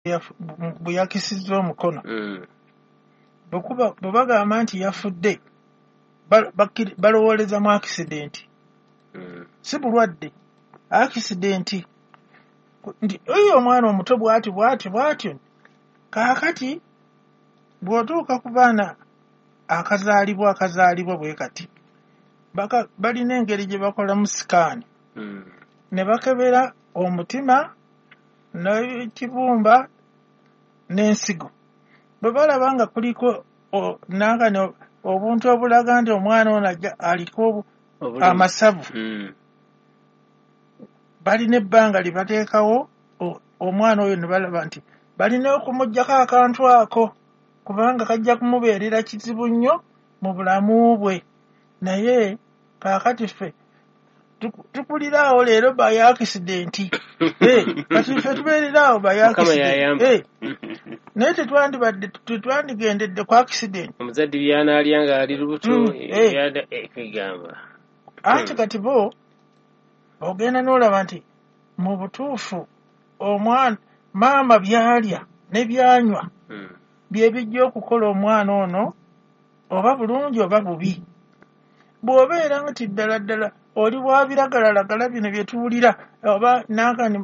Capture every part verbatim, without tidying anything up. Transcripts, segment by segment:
bwe yakisizza omukono Mm. bwekuba bwe bagamba nti yafudde balowooleza mu akisidenti Mm. si bulwadde akisidenti nti oyo omwana omuto bw'ati bw'ati bw'atyo kaakati bw'otuuka ku baana akazaalibwa akazaalibwa bwe kati balina engeri gye bakolamu sikaani Mm. ne bakebera omutima n'ekibumba n'ensigo bwe balaba nga kuliko nangane obuntu obulaga nti omwana ono aliko amasavu Mm. balina ebbanga lye bateekawo omwana oyo ne balaba nti balina okumuggyako akantu ako kubanga kajja kumubeerera kizibu nnyo mu bulamu bwe naye kaakati ffe tukuliraawo leero by accident kati ffe tubeereraawo by accident naye tetwandibadde tetwandigendedde ku accident omuzadde byanaalya nga ali lubuto ekigamba anti kati bo ogenda n'olaba nti mu butuufu omwana maama byalya ne byanywa bye bijja okukola omwana ono oba bulungi oba bubi bw'obeera nti ddala ddala oli wabiragalalagala bino bye tuwulira oba nankani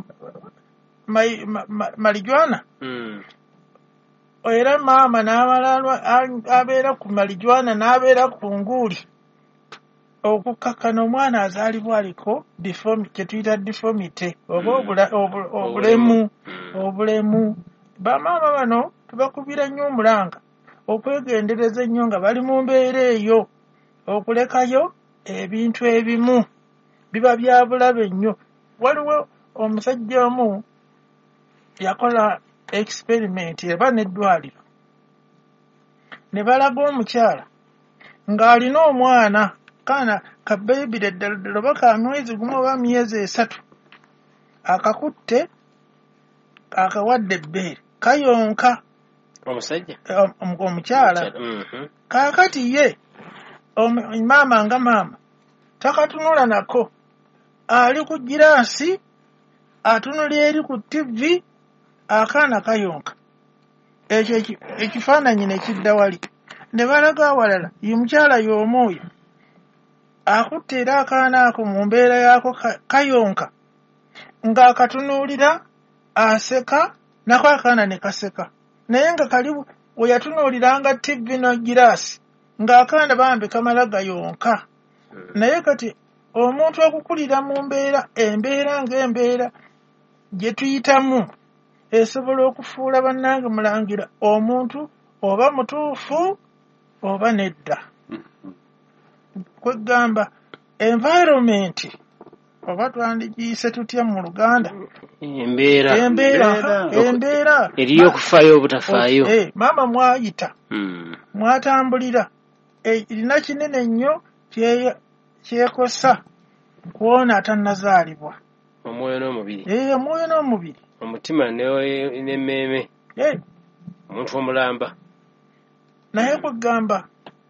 malijwana era maama n'abalala abeera ku malijwana n'abeera ku nguuli okukakkana omwana azaalibwa aliko kye tuyita deformity oba obulemu obulemu bamaama bano tubakubira nnyo omulanga okwegendereza ennyo nga bali mu mbeera eyo okulekayo ebintu ebimu biba bya bulabe nnyo. Waliwo omusajja omu yakola experiment eba n'eddwaliro ne balaga omukyala ng'alina omwana kaana kabeebire ddala ddala oba ka mwezi gumu oba myezi esatu akakutte akawadde ebbeere kayonka omusajja omukyala kaakati ye maama nga maama takatunula nako ali ku giraasi atunula eri ku tivi akaana kayonka ekyo ekifaananyi ne kidda wali ne balaga awalala ye mukyala y'omu oyo akutte era akaana ako mu mbeera yaako kayonka ng'akatunuulira aseka nako akaana ne kaseka naye nga kali we yatunuuliranga tivi no giraasi ng'akaana bambi kamala gayonka naye kati omuntu okukulira mu mbeera embeera ng'embeera gye tuyitamu esobola okufuula bannange mulangira omuntu oba mutuufu oba nedda kwegamba environment oba twandigiyise tutya mu Luganda embeera embeera embeera eriyo okufaayo obutafaayo maama mwayita mwatambulira erina kinene nnyo kyekosa kuwona atannazaalibwa omwoyo n'omubiri ee omwoyo n'omubiri omutima n'emmeeme omuntu omulamba naye kwegamba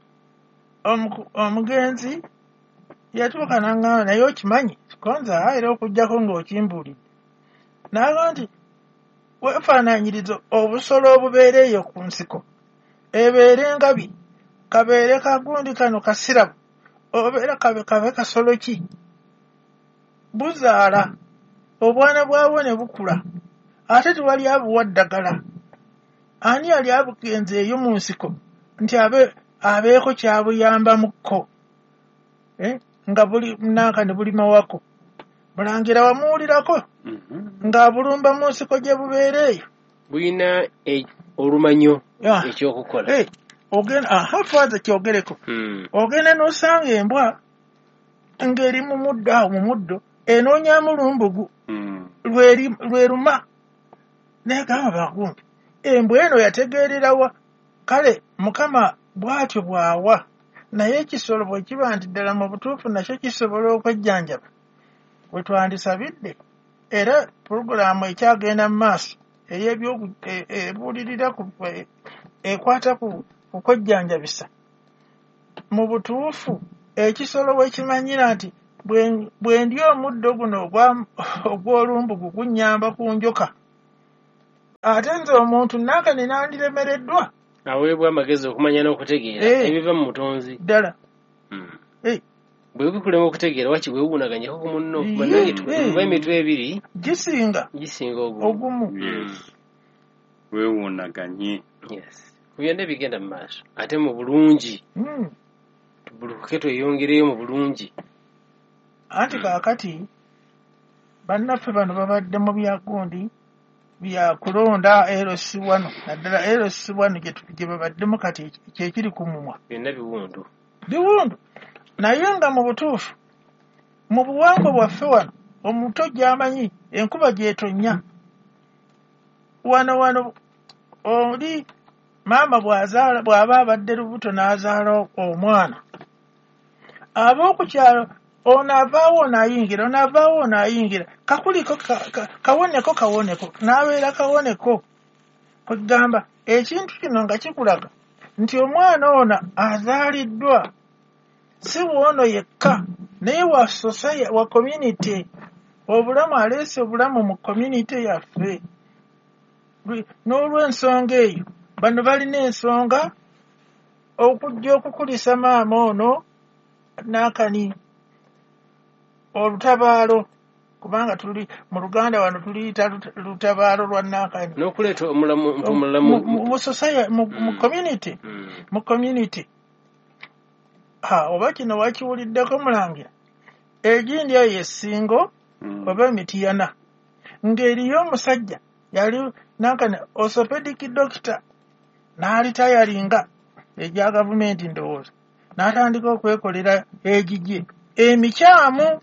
omugenzi yatuuka n'aŋŋamba naye okimanyi konza era okuggyako ng'okimbuulidde n'agamba nti weefaanaanyiriza obusolo obubeera eyo ku nsiko ebeere engabi kabeere kagundi kano kasirabu obeera kabe kabe kasolo ki buzaala obwana bwabwo ne bukula ate tewali abuwa ddagala ani yali abugenze eyo mu nsiko nti abe abeeko kyabuyambamukko nga buli nanka ne buli mawako mulangira wamuwulirako ng'abulumba mu nsiko gye bubeera eyo bulina olumanyo ekyokukola ogenda aha twaze kyogereko ogenda n'osanga embwa ng'eri mu muddo awo mu muddo enoonyaamu lumbugu lweruma negamba bagumbi embwa eno yategeererawa kale mukama bw'atyo bw'awa naye ekisolo bwe kiba nti ddala mu butuufu nakyo kisobola okwejjanjaba we twandisabidde era pulogulaamu ekyagenda mu maaso ey'ebyobuulirira ekwata ku okwejjanjabisa mu butuufu ekisolo bwe kimanyira nti bwe ndya omuddo guno ogw'olumbugu gunnyamba ku njoka ate nze omuntu nakani nandiremereddwa aweebwa amagezi okumanya n'okutegeera ebiva mu mutonzi ddala bwe bikulema okutegeera waki weewuunaganyako ku munno bannange tuba emitwe ebiri gisinga gisinga ogumu weewuunaganye ku byonna bigenda mu maaso ate mu bulungi tubulukuke tweyongereyo mu bulungi anti kaakati bannaffe bano babadde mu byagundi bya kulonda L C wano naddala L C wano gye babaddemu kati kyekiri ku mumwa byonna biwundu biwundu naye nga mu butuufu mu buwangwa bwaffe wano omuto gy'amanyi enkuba gy'etonnya wano wano oli maama bw'azaala bw'aba abadde lubuto n'azaala omwana ab'okukyalo ono avaawo n'ayingira ono avaawo n'ayingira kakuliko kawoneko kawoneko n'abeera kawoneko kwegamba ekintu kino nga kikulaga nti omwana ono azaaliddwa si woono yekka naye wa society wa community obulamu aleese obulamu mu community yaffe n'olw'ensonga eyo bano balina ensonga okujja okukulisa maama ono nakani olutabaalo kubanga tuli mu Luganda wano tuliyita lutabaalo lwa nakani n'okuleeta omulamu mu society mu community mu community ha oba kino wakiwuliddeko mulangira egindi eyo essingo oba emitiyana ng'eriyo omusajja yali nakani orthopedic doctor n'alitayalinga egya gavumenti ndowooza n'atandika okwekolera egigye emikyamu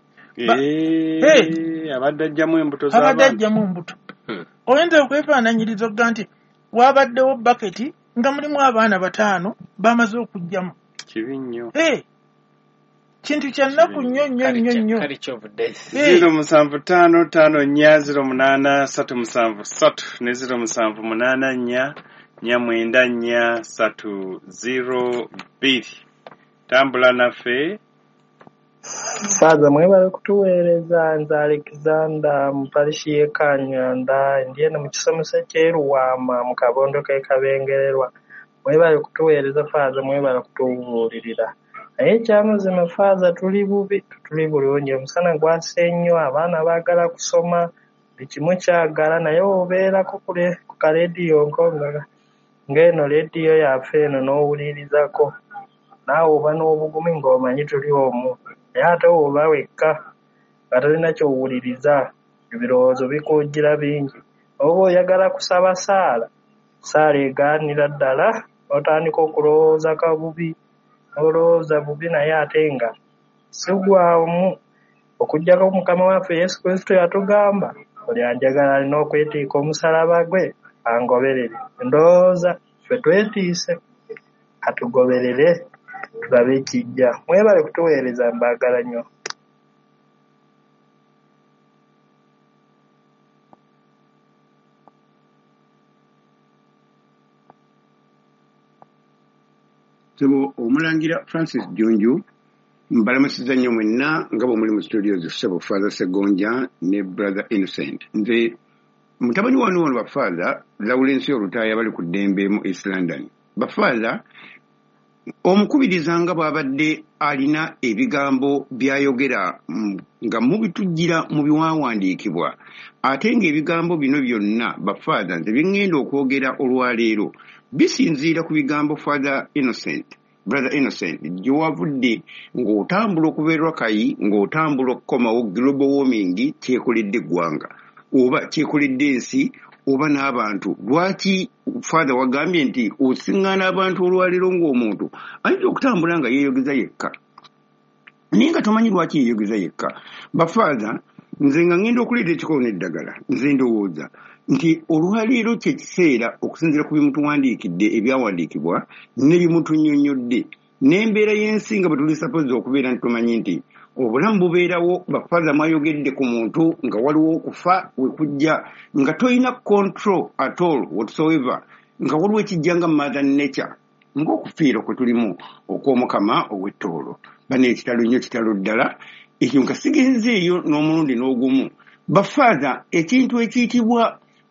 abadde ajjamu embuto abadde ajjamu embuto oyinza okwefaananyiriza okga nti waabaddewo baketi nga mulimu abaana bataano bamaze okugjamu kibi nnyo kintu kya nnaku nnyo nnyo nnyo nnyo ziro musanvu ttaano ttaano nnya ziro munaana ssatu musanvu ssatu ne ziro musanvu munaana nnya nnya mwenda nnya ssatu ziro bbiri tambula naffe Faaza mwebale kutuweereza nze Alexander mu parishi y'e Kanyanda ndiena mu kisomesa ky'e Ruwama mu kabondo k'e Kabengererwa mwebale kutuweereza Faaza mwebale kutubuulirira naye ekyamazima Faaza tuli bubi tuli bulungi omusana gwase nnyo abaana baagala kusoma buli kimu kyagala naye obeerako ku kalediyo nkonga ng'eno lediyo yaffe eno n'owulirizako naawe oba n'obugumi ng'omanyi tuli omu naye ate oba wekka nga talina ky'owuliriza ebirowoozo bikujjira bingi oba oyagala kusaba saala saala egaanira ddala otandika okulowooza kabubi olowooza bubi naye ate nga sigwamu okuggyako mukama waffe Yesu Kristo yatugamba buli anjagala alina okwetiika omusalaba gwe angoberere ndowooza ffe twetiise katugoberere tulabe ekijja mwebale kutuweereza mbaagala nnyo Sebo omulangira Francis Junju mbalamusiza nnyo mwenna nga bwe muli mu studio zisebo Father Segonja ne Brother Innocent nze mutabani wano wano bafather Lawrence Olutaaya bali ku ddembe mu East London bafather omukubiriza nga bw'abadde alina ebigambo byayogera nga mubitujjira mu biwandiikibwa ate ng'ebigambo bino byonna bafather nze bingenda okwogera olwaleero bisinziira ku bigambo Father Innocent Brother Innocent gye wavudde ng'otambula okubeerwa kayi ng'otambula okukomawo global warming kyekoledde eggwanga oba kyekoledde ensi oba n'abantu lwaki Father wagambye nti osiŋŋaana abantu olwaleero ng'omuntu ayinza okutambula nga yeeyogeza yekka naye nga tomanyi lwaki yeeyogeza yekka bafather nze nga ngenda okuleeta ekikolo n'eddagala nze ndowooza nti olwaleero kye kiseera okusinziira ku bimutuwandiikidde ebyawandiikibwa ne bimutunnyonnyodde n'embeera y'ensi nga bwe tuli suppose okubeera nti tumanyi nti obulamu bubeerawo bafather mwayogedde ku muntu nga waliwo okufa we kujja nga toyina control at all whatsoever nga waliwo ekijja nga mother nature ng'okufiira kwe tulimu okw'omukama ow'ettoolo bano ekitalo nnyo kitalo ddala ekyo nga sigenzeeyo n'omulundi n'ogumu bafather ekintu ekiyitibwa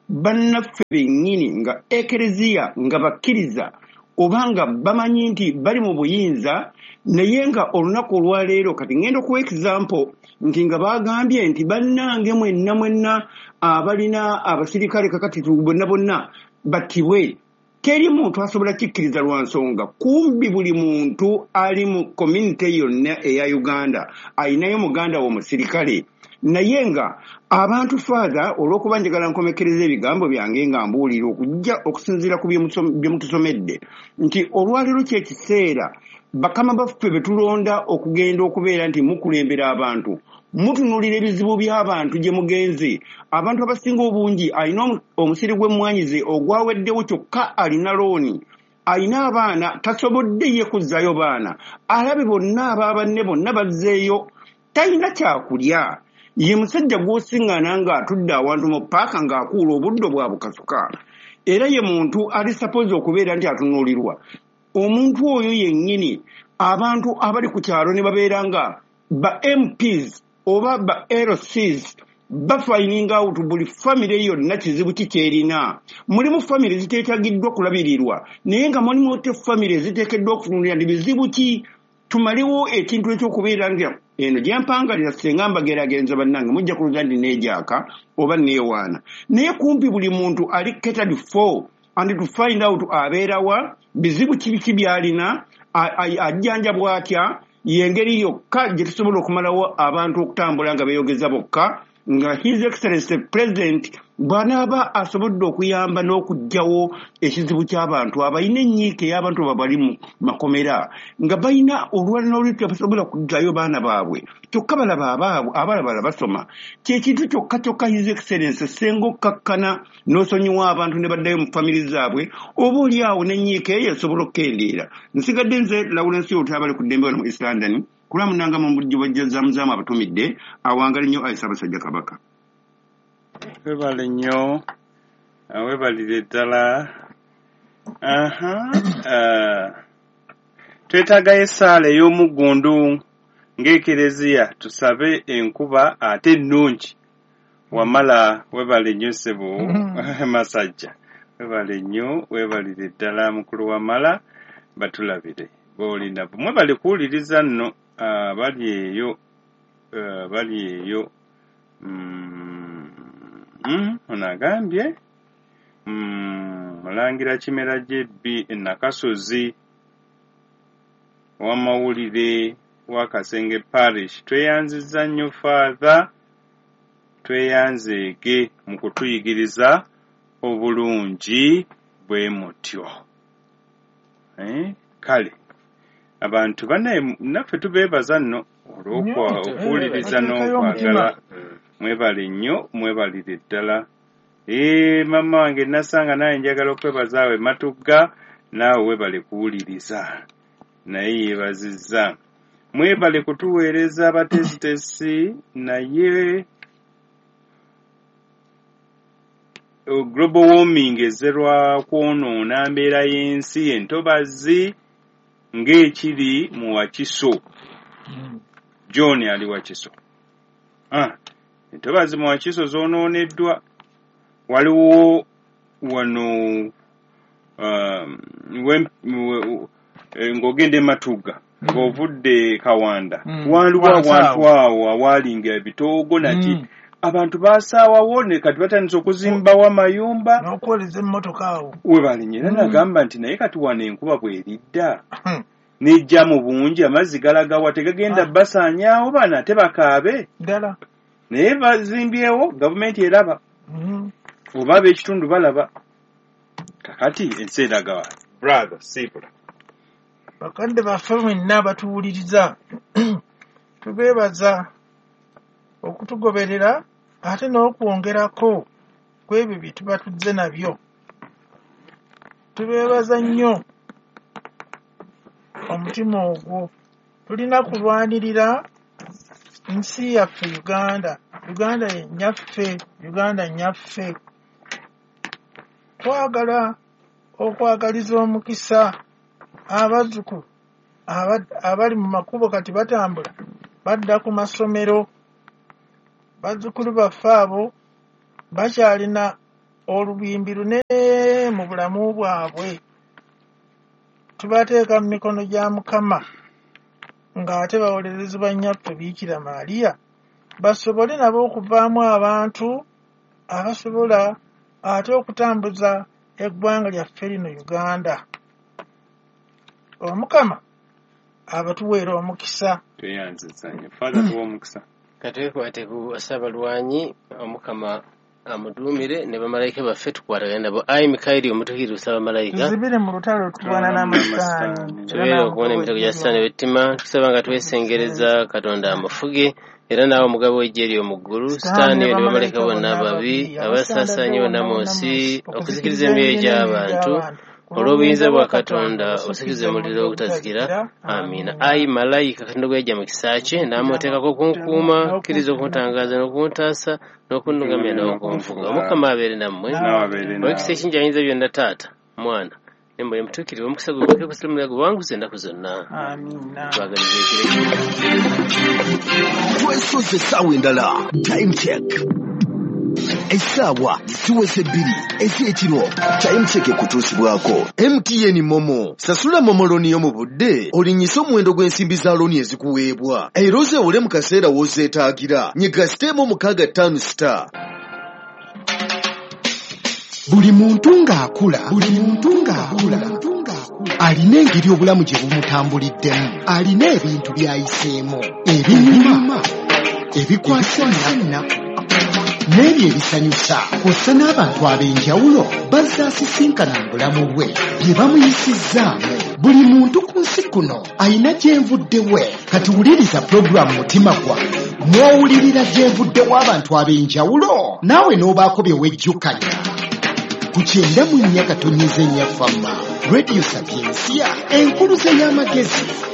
bannaffe bennyini nga ekereziya nga bakkiriza obanga bamanyi nti bali mu buyinza naye nga olunaku olwaleero kati ngenda okuwa example nti nga bagambye nti bannange mwenna mwenna abalina abasirikale kakati bonna bonna battibwe teri muntu asobola kikkiriza lwa nsonga kumbi buli muntu ali mu community yonna eya Uganda ayinayo muganda wo musirikale naye nga abantu father olw'okuba njagala nkomekereza ebigambo byange nga mbuulira okujja okusinziira ku bye mutusomedde nti olwaleero kyekiseera bakama baffe betulonda okugenda okubeera nti mukulembera abantu mutunulira ebizibu by'abantu gye mugenze abantu abasinga obungi alina omusiri gw'emmwanyize ogwaweddewo kyokka alina looni alina abaana tasobodde ye kuzzaayo baana alabe bonna abaabanne bonna bazzeeyo talina kyakulya ye musajja gw'osiŋŋaana ng'atudde awantu mu paaka ng'akuula obuddo bwa bukasuka era ye muntu ali suppose okubeera nti atunuulirwa omuntu oyo yennyini abantu abali ku kyalo ne babeera nga ba M Ps oba ba L Cs bafayininga out buli famire yonna kizibu kikyerina mulimu famire ziteetagiddwa kulabirirwa naye nga mulimu te famire ziteekeddwa okutunulira ndi bizibu ki tumaliwo ekintu ekyokubeera nga eno gyempangalira singa mbageragenza bannange mujja kuluza ndi neejaka oba neewaana naye kumpi buli muntu ali catered for and to find out abeerawa bizibu kibiki byalina ajjanjabwa atya yengeri yokka gye tusobola okumalawo abantu okutambula nga beeyogeza bokka nga his excellency president bw'anaaba asobodde okuyamba n'okuggyawo ekizibu ky'abantu abalina ennyiike y'abantu babali mu makomera nga balina olwala n'olwitya basobola kuddayo baana baabwe kyokka balaba abaabwe abalabala basoma kyekintu kyokka kyokka his excellency senga okkakkana n'osonyiwa abantu ne baddayo mu famiri zaabwe oba oli awo n'ennyiike eyo esobola okukendeera nsigadde nze Lawrence Otabale ku ddembe wano mu East London kulamunanga mu bujjo bajjazamuzaamu abatumidde awangali nnyo Ayi Ssaabasajja Kabaka. Webale nnyo webalire ddala. aha uh, twetaaga esaala ey'omuggundu ng'ekereziya tusabe enkuba ate ennungi wamala webale nnyo ssebo Masajja webale nnyo webalire ddala mukulu wamala batulabire b'olina mwebale kuwuliriza nno Uh, bali eyo uh, bali eyo mm, mm, onagambye mm, Mulangira Kimera Jebbi Nakasozi w'amawulire wa Kasenge Parish tweyanziza nnyo Father tweyanzeege mu kutuyigiriza obulungi bwe mutyo eh? Kale abantu banaye naffe tubeebaza nno olw'okuwuliriza n'okwagala mwebale nnyo mwebalire ddala. ee mama wange nasanga naye njagala okwebaza awe Matugga naawe webale kuwuliriza naye yeebazizza mwebale kutuweereza abatesitesi naye global warming ezerwa kwonoona mbeera y'ensi entobazi ng'ekiri mu Wakiso. John ali Wakiso. Ah, entobazi mu Wakiso zoonooneddwa. Waliwo wano um, ng'ogende Matugga ng'ovudde Kawanda mm. waliwo awantu awo awaalinga ebitoogo nati mm. abantu basaawawo ne kati batandise okuzimbawo amayumba n'okwoleza emmotoka awo webalinyera mm. nagamba nti naye kati wano enkuba bweridda nejja mu bungi amazzi galagawa tegagenda ah. basaanyaawo bana ate bakaabe ddala naye bazimbyewo gavumenti eraba mm. oba ab'ekitundu balaba kakati ensi eragawa brother sibula bakadde baffe mwenna abatuwuliriza tubeebaza okutugoberera ate n'okwongerako ku ebyo bye tuba tuzze nabyo. Tubeebaza nnyo omutima ogwo. Tulina kulwanirira nsi yaffe Uganda. Uganda ye nnyaffe, Uganda nnyaffe. Twagala okwagaliza omukisa abazzukulu abali mu makubo kati batambula badda ku masomero. Bazzukulu baffe abo bakyalina olubimbi lunene mu bulamu bwabwe. Tubateeka mu mikono gya Mukama ng'ate bawolerezebwa nnyaffe Biikira Maaliya basobole nabo okuvaamu abantu abasobola ate okutambuza eggwanga lyaffe lino Uganda. Omukama abatuweera omukisa. Tweyanzizanye Father tuwa omukisa. Katwekwate ku Ssabalwanyi Omukama amuduumire ne bamalayika baffe tukwatagane nabo. Ayi Mikaeli omutuukirivu Ssaabamalayika tuzibire mu lutalo tulwana n'amasaani tubeere okuwona emitego gya Sitaani w'ettima tusaba nga twesengereza Katonda amufuge era naawe omugabo w'eggye eryo ggulu Sitaani ne bamalayika bonna ababi abasaasaanye bonna mu nsi okuzikiriza emyoyo gy'abantu olw'obuyinza bwa Katonda osikirize muliro ogutazikira. Amiina. Ayi malayika Katonda gwejja mu kisa kye n'amuteekako okunkuuma kkiriza okuntangaaza n'okuntaasa n'okunnugamya n'okunfuga. Omukama abeere nammwe olw'ekisa ekingi ayinza byonna Taata Mwana ne Mwoyo Mutuukirivu omukisa gwe gubeeko kusirumira gubanguze ennaku zonna. Twagaliza ekiro twesoze essaawa endala time check essaawa ziweze ebbiri ez'ekiro. Time check ekutuusibwako M T N Momo. Sasula Momo looni yo mu budde olinnyise omuwendo gw'ensimbi za looni ezikuweebwa era ozeewole mu kaseera w'ozeetaagira. Nyiga siteemu mukaaga ttaano star. Buli muntu ng'akula buli muntu ng'akula alina engeri obulamu gye bumutambuliddemu, alina ebintu by'ayiseemu ebinyuma ebikwasa ennaku n'ebyo ebisanyusa kw'ossa n'abantu ab'enjawulo bazaasisinkana mu bulamu bwe bye bamuyisizzaamu. Buli muntu ku nsi kuno alina gyenvuddewe. Kati wuliriza pulogulaamu Mutima Gwange mw'owulirira gyenvuddewo abantu ab'enjawulo naawe n'obaako bye wejjukanya ku kyenda mu nnya katonnyeza ennya famma Radio Sapiensia enkuluze y'amagezi